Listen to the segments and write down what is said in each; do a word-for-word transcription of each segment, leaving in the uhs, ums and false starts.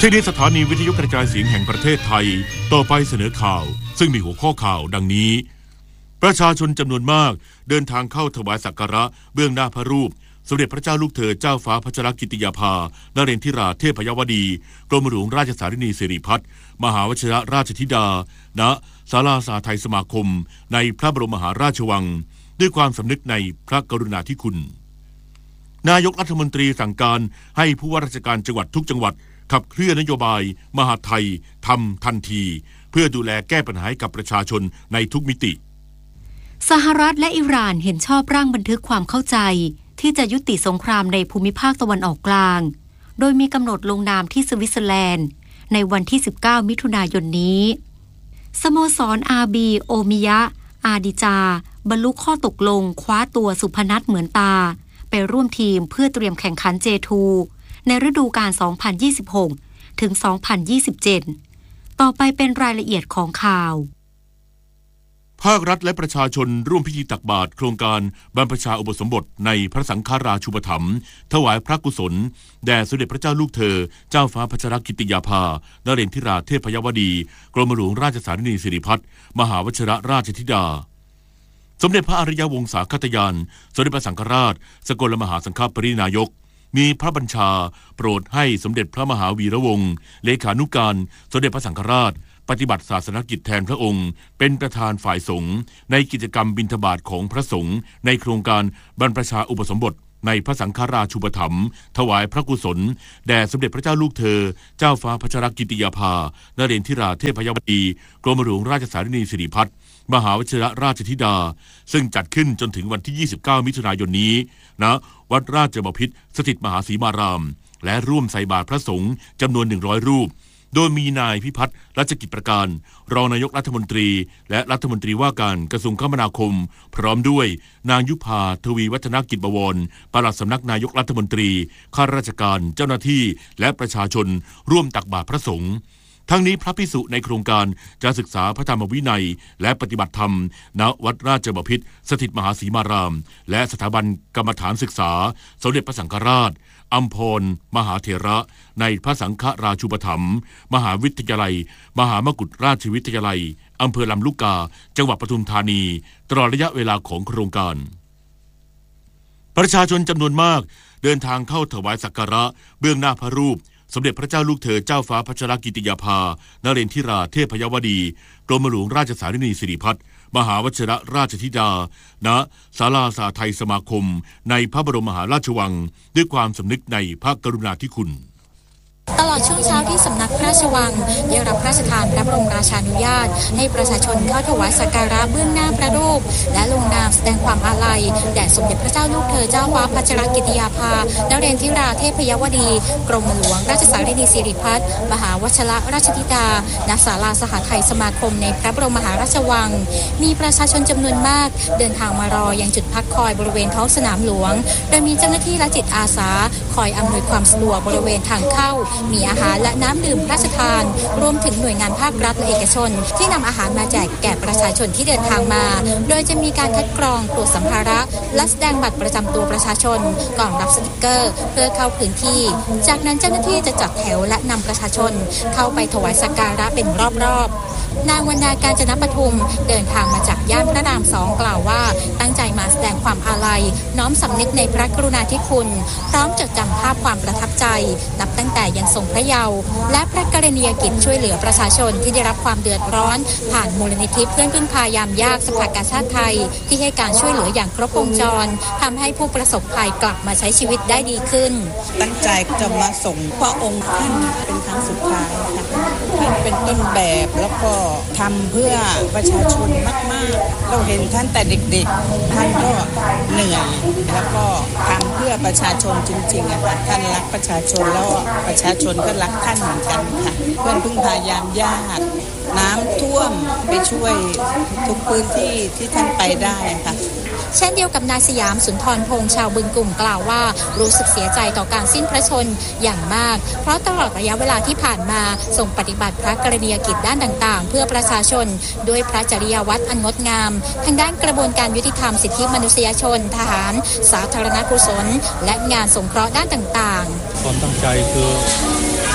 ที่นี้สถานีวิทยุกระจายเสียงแห่งประเทศไทยต่อไปเสนอข่าวซึ่งมีหัวข้อข่าวดังนี้ประชาชนจำนวนมากเดินทางเข้าถวายสักการะเบื้องหน้าพระรูปสมเด็จพระเจ้าลูกเธอเจ้าฟ้าพัชรกิติยาภานเรนทิราเทพยวดีกรมหลวงราชสารินีสิริพัฒน์มหาวชิรราชธิดาณศาลาสาไทยสมาคมในพระบรมมหาราชวังด้วยความสำนึกในพระกรุณาธิคุณนายกรัฐมนตรีสั่งการให้ผู้ว่าราชการจังหวัดทุกจังหวัดขับเคลื่อนนโยบายมหาดไทยทำทันทีเพื่อดูแลแก้ปัญหาให้กับประชาชนในทุกมิติสหรัฐและอิหร่านเห็นชอบร่างบันทึกความเข้าใจที่จะยุติสงครามในภูมิภาคตะวันออกกลางโดยมีกำหนดลงนามที่สวิตเซอร์แลนด์ในวันที่สิบเก้ามิถุนายนนี้สโมสรอาบีโอมิยะอาดิจาบรรลุข้อตกลงคว้าตัวสุพนัทเหมือนตาไปร่วมทีมเพื่อเตรียมแข่งขัน เจ ทู ในฤดูกาล สองพันยี่สิบหก ถึง สองพันยี่สิบเจ็ด ต่อไปเป็นรายละเอียดของข่าวภาครัฐและประชาชนร่วมพิธีตักบาตรโครงการบรรพชาอุปสมบทในพระสังฆราชูปถัมภ์ถวายพระกุศลแด่สมเด็จพระเจ้าลูกเธอเจ้าฟ้าพัชรกิติยาภานเรนทิราเทพยวดีกรมหลวงราชสารินีสิริพัฒน์มหาวชิรราชธิดาสมเด็จพระอริยวงศาคตยานสมเด็จพระสังฆราชสกลมหาสังฆปรินายกมีพระบัญชาโปรดให้สมเด็จพระมหาวีระวงศ์เลขานุการสมเด็จพระสังฆราชปฏิบัติศาสนกิจแทนพระองค์เป็นประธานฝ่ายสงฆ์ในกิจกรรมบิณฑบาตของพระสงฆ์ในโครงการบรรพชาอุปสมบทในพระสังฆราชูปถัมภ์ถวายพระกุศลแด่สมเด็จพระเจ้าลูกเธอเจ้าฟ้าพัชรกิติยาภานเรนทิราเทพยวดีกรมหลวงราชสารินีสิริพัฒน์มหาวชิรราชธิดาซึ่งจัดขึ้นจนถึงวันที่ยี่สิบเก้ามิถุนายนนี้ณวัดราชบพิตรสถิตมหาสีมารามและร่วมใส่บาตรพระสงฆ์จำนวนหนึ่งร้อยรูปโดยมีนายพิพัฒน์รัชกิจประการรองนายกรัฐมนตรีและรัฐมนตรีว่าการกระทรวงคมนาคมพร้อมด้วยนางยุพาทวีวัฒนกิจบวรปลัดสำนักนายกรัฐมนตรีข้าราชการเจ้าหน้าที่และประชาชนร่วมตักบาตรพระสงฆ์ทั้งนี้พระภิกษุในโครงการจะศึกษาพระธรรมวินัยและปฏิบัติธรรมณวัดราชบพิตรสถิตมหาสีมารามและสถาบันกรรมฐานศึกษาสมเด็จพระสังฆราชอัมพรมหาเถระในพระสังฆราชูปถัมภ์มหาวิทยาลัยมหามกุฏราชวิทยาลัยอำเภอลำลูกกาจังหวัดปทุมธานีตลอดระยะเวลาของโครงการประชาชนจำนวนมากเดินทางเข้าถวายสักการะเบื้องหน้าพระรูปสมเด็จพระเจ้าลูกเธอเจ้าฟ้าพัชรกิติยาภานเรนทิราเทพยวดีกรมหลวงราชสารินีสิริพัฒน์มหาวชิรราชธิดาณศาลาสาไทยสมาคมในพระบรมมหาราชวังด้วยความสำนึกในพระกรุณาธิคุณตลอดช่วงเช้าที่สำนักพระราชวังได้รับพระราชทานพระบรมราชานุญาตให้ประชาชนเข้าถวายสักการะเบื้องหน้าพระรูปและลงนามแสดงความอาลัยแด่สมเด็จพระเจ้าลูกเธอเจ้าฟ้าพัชรกิติยาภานเรนทิราเทพยวดีกรมหลวงราชสารินีสิริพัฒน์มหาวชิรราชธิดาณศาลาสหไทยสมาคมในพระบรมมหาราชวังมีประชาชนจำนวนมากเดินทางมารอยังจุดพักคอยบริเวณท้องสนามหลวงโดยมีเจ้าหน้าที่และจิตอาสาคอยอำนวยความสะดวกบริเวณทางเข้ามีอาหารและน้ำดื่มพระราชทานรวมถึงหน่วยงานภาครัฐและเอกชนที่นำอาหารมาแจกแก่ประชาชนที่เดินทางมาโดยจะมีการคัดกรองตรวจสัมภาระและแสดงบัตรประจำตัวประชาชนก่อนรับสติกเกอร์เพื่อเข้าพื้นที่จากนั้นเจ้าหน้าที่จะจัดแถวและนำประชาชนเข้าไปถวายสักการะเป็นรอบๆนางวรรณาการจนปทุมเดินทางมาจากย่านพระรามสองกล่าวว่าตั้งใจมาแสดงความอาลัยน้อมสำนึกในพระกรุณาธิคุณพร้อมจดจำภาพความประทับใจนับตั้งแต่ยังทรงพระเยาว์และพระกรณียกิจช่วยเหลือประชาชนที่ได้รับความเดือดร้อนผ่านมูลนิธิเพื่อนพึ่งพายามยากสภากาชาติไทยที่ให้การช่วยเหลืออย่างครบวงจรทำให้ผู้ประสบภัยกลับมาใช้ชีวิตได้ดีขึ้นตั้งใจจะมาส่งพระองค์ท่านเป็นครั้งสุดท้ายค่ะท่านเป็นต้นแบบแล้วก็ทำเพื่อประชาชนมากๆเราเห็นท่านแต่เด็กๆท่านก็เหนื่อยแล้วก็ทำเพื่อประชาชนจริงๆอะค่ะท่านรักประชาชนแล้วประชาชนก็รักท่านเหมือนกันค่ะเพื่อนพึ่งพายามยากน้ำท่วมไปช่วยทุกพื้นที่ที่ท่านไปได้ค่ะเช่นเดียวกับนายสยามสุนทรพงษ์ชาวบึงกลุ่มกล่าวว่ารู้สึกเสียใจต่อการสิ้นพระชนม์อย่างมากเพราะตลอดระยะเวลาที่ผ่านมาทรงปฏิบัติพระกรณียกิจด้านต่างๆเพื่อประชาชนด้วยพระจริยวัตรอันงดงามทางด้านกระบวนการยุติธรรมสิทธิมนุษยชนทหารสาธารณกุศลและงานสงเคราะห์ด้านต่างๆความตั้งใจคือ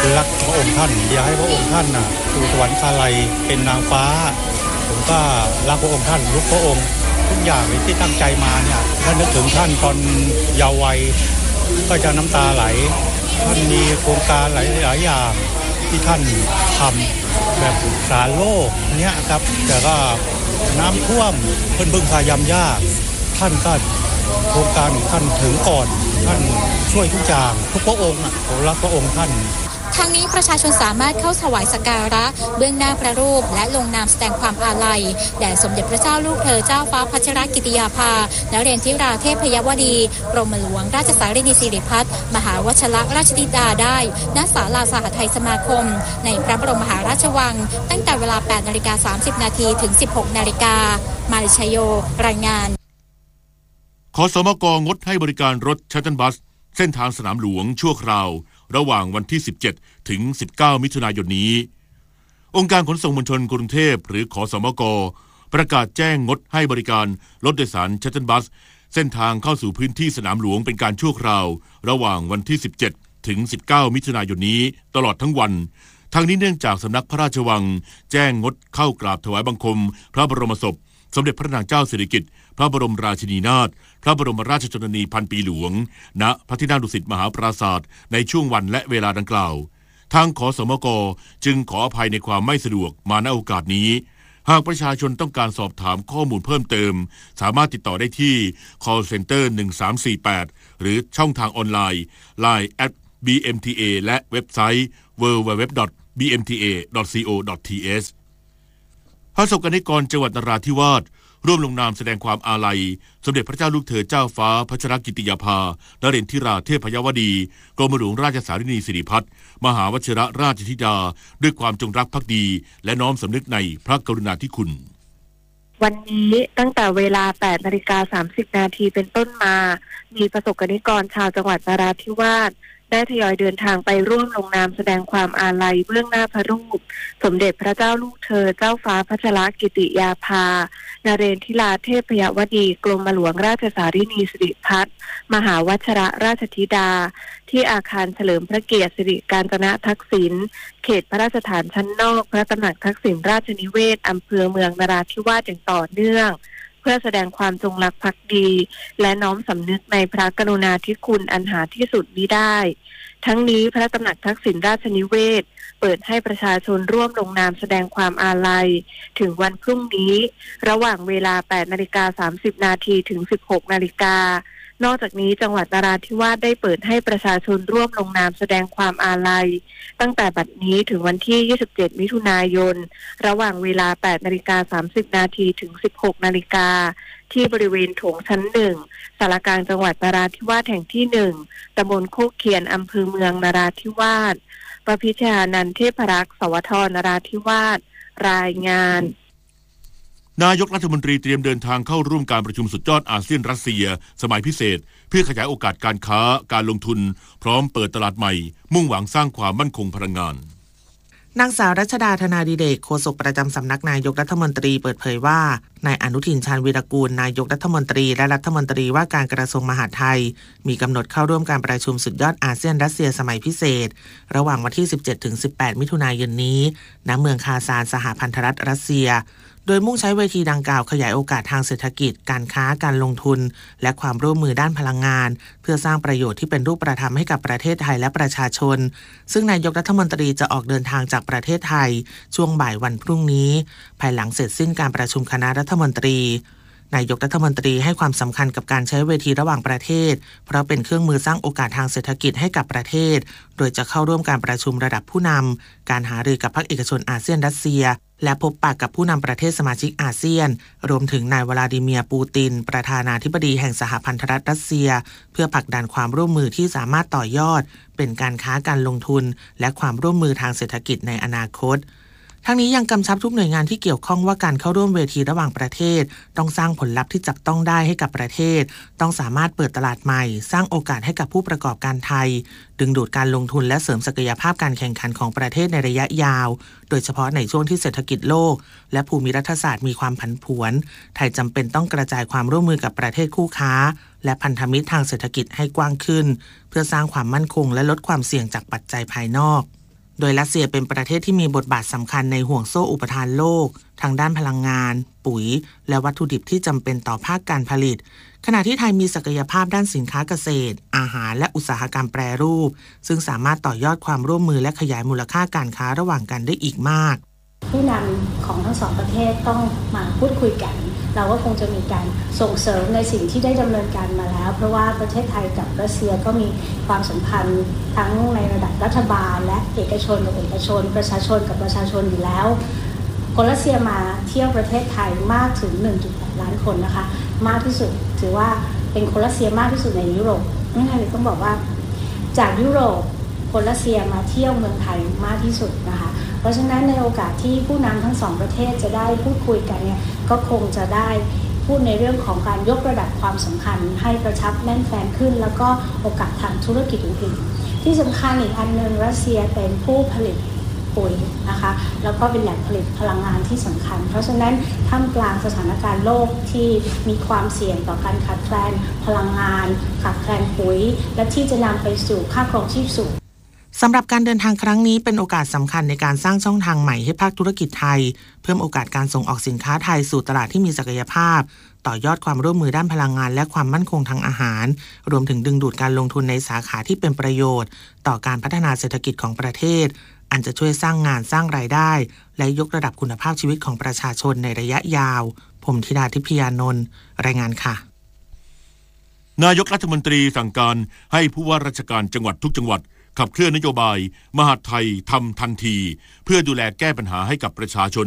รักพระองค์ท่านอยากให้พระองค์ท่านน่ะสู่สวรรคาลัยเป็นนางฟ้าผมก็รักพระองค์ท่านลุกพระองค์ทุกอย่างที่ตั้งใจมาเนี่ยถ้านึกถึงท่านตอนเยาว์วัยก็จะน้ำตาไหลท่านมีโครงการหลายๆอย่างที่ท่านทำแบบสารโลกเนี้ยครับแต่ก็น้ำท่วมเพิ่นพึ่งพายามยากท่านก็โครงการของท่านถึงก่อนท่านช่วยทุกอย่างทุกพระองค์อ่ะผมรักพระองค์ท่านทั้งนี้ประชาชนสามารถเข้าถวายสักการะเบื้องหน้าพระรูปและลงนามแสดงความอาลัยแด่สมเด็จพระเจ้าลูกเธอเจ้าฟ้าพัชรกิติยาภาและเรนทิราเทพยวดีกรมหลวงราชสารินีสิริพัฒน์มหาวชิรราชธิดาได้ณศาลาสหทัยสมาคมในพระบรมมหาราชวังตั้งแต่เวลา แปดนาฬิกาสามสิบนาทีถึง สิบหกนาฬิกามาริชโยรายงานขสมกงดให้บริการรถชัตเทิลบัสเส้นทางสนามหลวงชั่วคราวระหว่างวันที่สิบเจ็ดถึงสิบเก้ามิถุนายนนี้องค์การขนส่งมวลชนกรุงเทพหรือขสมกประกาศแจ้งงดให้บริการรถโดยสารชัตเทิลบัสเส้นทางเข้าสู่พื้นที่สนามหลวงเป็นการชั่วคราวระหว่างวันที่สิบเจ็ดถึงสิบเก้ามิถุนายนนี้ตลอดทั้งวันทางนี้เนื่องจากสำนักพระราชวังแจ้งงดเข้ากราบถวายบังคมพระบรมศพสมเด็จพระนางเจ้าสิริกิติ์พระบรมราชินีนาถพระบรมราชชนนีพันปีหลวงณพระที่นั่งดุสิตมหาปราสาทในช่วงวันและเวลาดังกล่าวทางขสมกจึงขออภัยในความไม่สะดวกมาณโอกาสนี้หากประชาชนต้องการสอบถามข้อมูลเพิ่มเติมสามารถติดต่อได้ที่ call center หนึ่งสามสี่แปดหรือช่องทางออนไลน์ ไลน์ แอท บี เอ็ม ที เอ และเว็บไซต์ ดับเบิลยู ดับเบิลยู ดับเบิลยู ดอท บี เอ็ม ที เอ ดอท ซี โอ ดอท ที เอส พระสกนิกรจังหวัดนราธิวาสร่วมลงนามแสดงความอาลัยสมเด็จพระเจ้าลูกเธอเจ้าฟ้าพัชรกิติยาภานเรนทิราเทพยวดีกรมหลวงราชสารินีสิริพัฒน์มหาวชิรราชธิดาด้วยความจงรักภักดีและน้อมสำนึกในพระกรุณาธิคุณวันนี้ตั้งแต่เวลา แปดนาฬิกาสามสิบนาทีเป็นต้นมามีประสบนิกรชาวจังหวัดนราธิวาสได้ทยอยเดินทางไปร่วมลงนามแสดงความอาลัยเบื้องหน้าพระรูปสมเด็จพระเจ้าลูกเธอเจ้าฟ้าพัชรกิติยาภานเรนทิราเทพยวดีกรมหลวงราชสารินีสิริพัฒน์มหาวชิรราชธิดาที่อาคารเฉลิมพระเกียรติสิริกาญจนทักษิณเขตพระราชฐานชั้นนอกพระตำหนักทักษิณราชนิเวศอำเภอเมืองนราธิวาสอย่างต่อเนื่องเพื่อแสดงความจงรักภักดีและน้อมสำนึกในพระกรุณาธิคุณอันหาที่สุดมิได้ทั้งนี้พระตำหนักทักษิณราชนิเวศเปิดให้ประชาชนร่วมลงนามแสดงความอาลัยถึงวันพรุ่งนี้ระหว่างเวลา แปดนาฬิกาสามสิบนาทีถึง สิบหกนาฬิกานอกจากนี้จังหวัดนราธิวาสได้เปิดให้ประชาชนร่วมลงนามแสดงความอาลัยตั้งแต่บัดนี้ถึงวันที่ยี่สิบเจ็ดมิถุนายนระหว่างเวลา แปดนาฬิกาสามสิบนาทีถึง สิบหกนาฬิกาที่บริเวณโถงชั้นหนึ่งศาลากลางจังหวัดนราธิวาสแห่งที่หนึ่งตำบลโคกเคียนอำเภอเมืองนราธิวาสประพิชานันท์เทพรักษ์สวทนราธิวาสรายงานนายกรัฐมนตรีเตรียมเดินทางเข้าร่วมการประชุมสุดยอดอาเซียนรัสเซียสมัยพิเศษเพื่อขยายโอกาสการค้าการลงทุนพร้อมเปิดตลาดใหม่มุ่งหวังสร้างความมั่นคงพลังงานนางสาวรัชดาธนาดิเรกโฆษกประจำสำนักนายกรัฐมนตรีเปิดเผยว่านายอนุทินชาญวีรกูลนายกรัฐมนตรีและรัฐมนตรีว่าการกระทรวงมหาดไทยมีกำหนดเข้าร่วมการประชุมสุดยอดอาเซียนรัสเซียสมัยพิเศษระหว่างวันที่ สิบเจ็ดถึงสิบแปดมิถุนายนนี้ณเมืองคาซานสหพันธรัฐรัสเซียโดยมุ่งใช้เวทีดังกล่าวขยายโอกาสทางเศรษฐกิจการค้าการลงทุนและความร่วมมือด้านพลังงานเพื่อสร้างประโยชน์ที่เป็นรูปธรรมให้กับประเทศไทยและประชาชนซึ่งนายกรัฐมนตรีจะออกเดินทางจากประเทศไทยช่วงบ่ายวันพรุ่งนี้ภายหลังเสร็จสิ้นการประชุมคณะรัฐมนตรีนายกรัฐมนตรีให้ความสำคัญกับการใช้เวทีระหว่างประเทศเพราะเป็นเครื่องมือสร้างโอกาสทางเศรษฐกิจให้กับประเทศโดยจะเข้าร่วมการประชุมระดับผู้นำการหารือกับภาคเอกชนอาเซียนรัสเซียและพบปะกับผู้นำประเทศสมาชิกอาเซียนรวมถึงนายวลาดิเมียร์ปูตินประธานาธิบดีแห่งสหพันธรัฐรัสเซียเพื่อผลักดันความร่วมมือที่สามารถต่อยอดเป็นการค้าการลงทุนและความร่วมมือทางเศรษฐกิจในอนาคตทั้งนี้ยังกำชับทุกหน่วยงานที่เกี่ยวข้องว่าการเข้าร่วมเวทีระหว่างประเทศต้องสร้างผลลัพธ์ที่จับต้องได้ให้กับประเทศต้องสามารถเปิดตลาดใหม่สร้างโอกาสให้กับผู้ประกอบการไทยดึงดูดการลงทุนและเสริมศักยภาพการแข่งขันของประเทศในระยะยาวโดยเฉพาะในช่วงที่เศรษฐกิจโลกและภูมิรัฐศาสตร์มีความผันผวนไทยจำเป็นต้องกระจายความร่วมมือกับประเทศคู่ค้าและพันธมิตรทางเศรษฐกิจให้กว้างขึ้นเพื่อสร้างความมั่นคงและลดความเสี่ยงจากปัจจัยภายนอกโดยรัสเซียเป็นประเทศที่มีบทบาทสำคัญในห่วงโซ่อุปทานโลกทางด้านพลังงานปุ๋ยและวัตถุดิบที่จำเป็นต่อภาคการผลิตขณะที่ไทยมีศักยภาพด้านสินค้าเกษตรอาหารและอุตสาหกรรมแปรรูปซึ่งสามารถต่อยอดความร่วมมือและขยายมูลค่าการค้าระหว่างกันได้อีกมากผู้นำของทั้งสองประเทศต้องมาพูดคุยกันเราก็คงจะมีการส่งเสริมในสิ่งที่ได้ดำเนินการมาแล้วเพราะว่าประเทศไทยกับรัสเซียก็มีความสัมพันธ์ทั้งในระดับรัฐบาลและเอกชนกับเอกชนประชาชนกับประชาชนอยู่แล้วคนรัสเซียมาเที่ยวประเทศไทยมากถึง หนึ่งจุดแปด ล้านคนนะคะมากที่สุดถือว่าเป็นคนรัสเซียมากที่สุดในยุโรปนั่นคือต้องบอกว่าจากยุโรปคนรัสเซียมาเที่ยวเมืองไทยมากที่สุดนะคะเพราะฉะนั้นในโอกาสที่ผู้นำทั้งสองประเทศจะได้พูดคุยกันเนี่ยก็คงจะได้พูดในเรื่องของการยกระดับความสำคัญให้กระชับแน่นแฟ้นขึ้นแล้วก็โอกาสทางธุรกิจอื่นๆที่สำคัญอีกอันหนึ่งรัสเซียเป็นผู้ผลิตปุ๋ยนะคะแล้วก็เป็นแหล่งผลิตพลังงานที่สำคัญเพราะฉะนั้นท่ามกลางสถานการณ์โลกที่มีความเสี่ยงต่อการขาดแคลนพลังงานขาดแคลนปุ๋ยและที่จะนำไปสู่ค่าครองชีพสูงสำหรับการเดินทางครั้งนี้เป็นโอกาสสำคัญในการสร้างช่องทางใหม่ให้ภาคธุรกิจไทยเพิ่มโอกาสการส่งออกสินค้าไทยสู่ตลาดที่มีศักยภาพต่อยอดความร่วมมือด้านพลังงานและความมั่นคงทางอาหารรวมถึงดึงดูดการลงทุนในสาขาที่เป็นประโยชน์ต่อการพัฒนาเศรษฐกิจของประเทศอันจะช่วยสร้างงานสร้างรายได้และยกระดับคุณภาพชีวิตของประชาชนในระยะยาวผมธิดาทิพยานนท์รายงานค่ะนายกรัฐมนตรีสั่งการให้ผู้ว่าราชการจังหวัดทุกจังหวัดขับเคลื่อนนโยบายมหาดไทยทำทันทีเพื่อดูแลแก้ปัญหาให้กับประชาชน